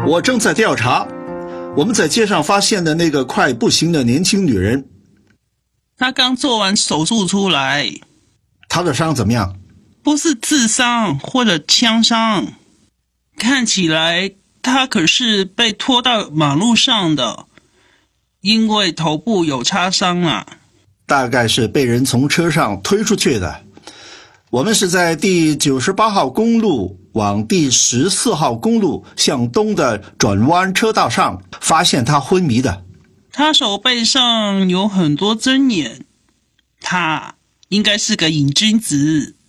我正在调查我们在街上发现的那个快不行的年轻女人。 她刚做完手术出来。 她的伤怎么样？ 不是自伤或者枪伤，看起来她可是被拖到马路上的，因为头部有擦伤啊。 大概是被人从车上推出去的。我们是在第98号公路往第14号公路向东的转弯车道上发现他昏迷的。 他手背上有很多针眼，他应该是个瘾君子。